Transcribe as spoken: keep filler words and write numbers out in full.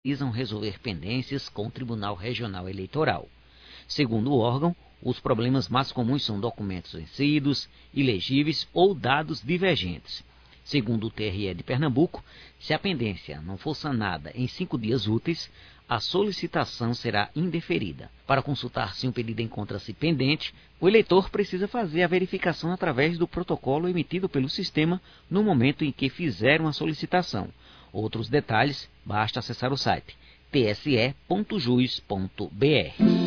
precisam resolver pendências com o Tribunal Regional Eleitoral. Segundo o órgão, os problemas mais comuns são documentos vencidos, ilegíveis ou dados divergentes. Segundo o T R E de Pernambuco, se a pendência não for sanada em cinco dias úteis, a solicitação será indeferida. Para consultar se um pedido encontra-se pendente, o eleitor precisa fazer a verificação através do protocolo emitido pelo sistema no momento em que fizer uma solicitação. Outros detalhes, basta acessar o site t s e ponto jus ponto b r.